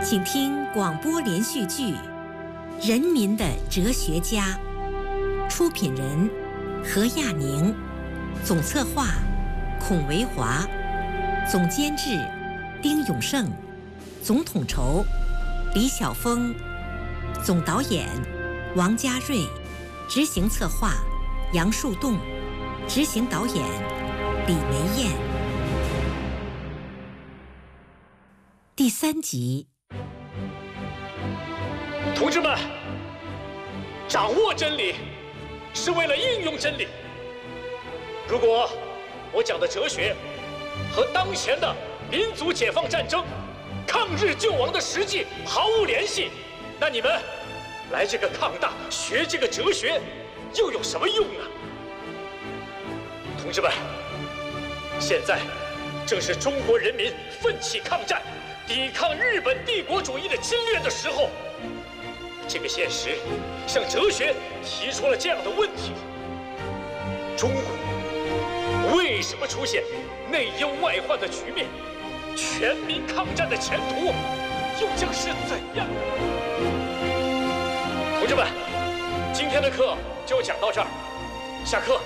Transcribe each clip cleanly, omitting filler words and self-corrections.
请听广播连续剧《人民的哲学家》，出品人何亚宁，总策划孔维华，总监制丁永胜，总统筹李晓峰，总导演王家瑞，执行策划杨树栋，执行导演李梅燕。第3集。 同志们，掌握真理是为了应用真理。如果我讲的哲学和当前的民族解放战争、抗日救亡的实际毫无联系，那你们来这个抗大学这个哲学又有什么用呢？同志们，现在正是中国人民奋起抗战、抵抗日本帝国主义的侵略的时候。这个现实向哲学提出了这样的问题：中国为什么出现内忧外患的局面？全民抗战的前途又将是怎样？同志们，今天的课就讲到这儿，下课。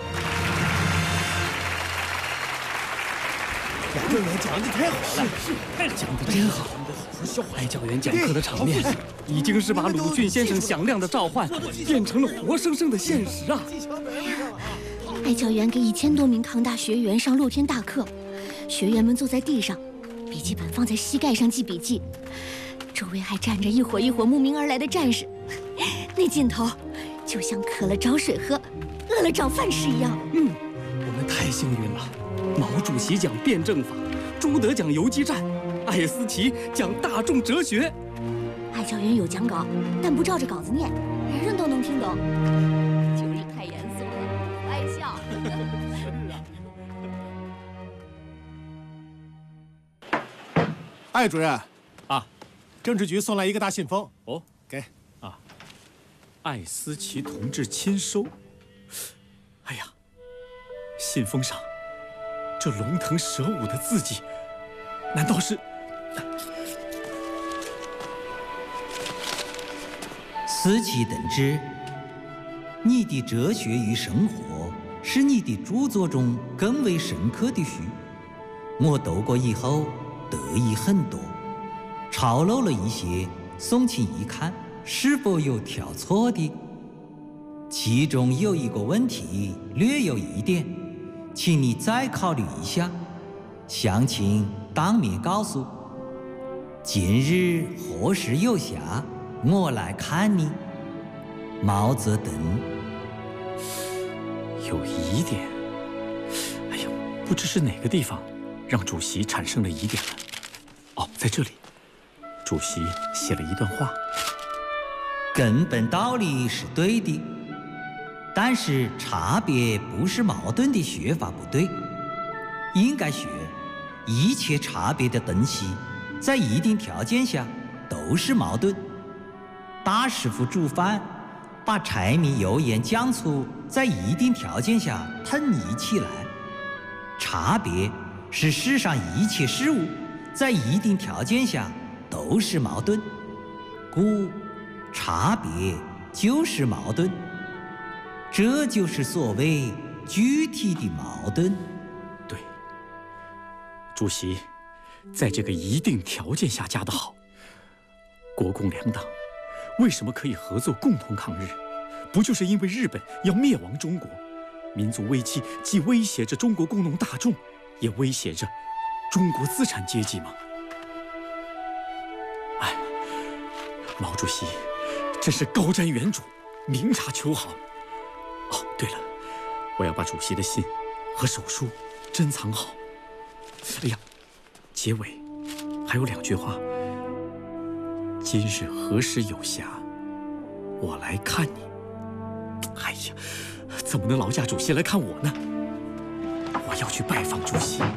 杨教员讲的太好了， 讲的真好。艾教员讲课的场面，已经是把鲁迅先生响亮的召唤变成了活生生的现实啊！ 艾教员给1000多名抗大学员上露天大课，学员们坐在地上，笔记本放在膝盖上记笔记，周围还站着一伙一伙慕名而来的战士，那劲头就像渴了找水喝，饿了找饭吃一样。 我们太幸运了。毛主席讲辩证法，朱德讲游击战，艾思奇讲大众哲学。 艾教员有讲稿，但不照着稿子念，人人都能听懂，就是太严肃了，不爱笑。 艾主任， 啊， 政治局送来一个大信封。 哦， 给。 啊，艾思奇同志亲收。哎呀，信封上这龙腾蛇舞的字迹，难道是？ 思齐同志，你的哲学与生活是你的著作中更为深刻的书。我读过以后得益很多，抄漏了一些，送请一看是否有挑错的。其中有一个问题略有疑点，请你再考虑一下，详情当面告诉。今日何时有暇，我来看你。毛泽东。 有疑点。哎呀，不知是哪个地方让主席产生了疑点了。哦，在这里，主席写了一段话。 根本道理是对的，但是差别不是矛盾的学法不对，应该学一切差别的东西在一定条件下都是矛盾。大师傅煮饭，把柴米油盐酱醋在一定条件下统一起来。差别是世上一切事物在一定条件下都是矛盾，故差别就是矛盾。这就是所谓具体的矛盾。 对，主席在这个一定条件下加得好。国共两党为什么可以合作共同抗日？不就是因为日本要灭亡中国，民族危机既威胁着中国工农大众，也威胁着中国资产阶级吗？哎，毛主席真是高瞻远瞩，明察秋毫。哦，对了，我要把主席的信和手书珍藏好。哎呀，结尾还有2句话：今日何时有暇，我来看你。哎呀，怎么能劳驾主席来看我呢？我要去拜访主席。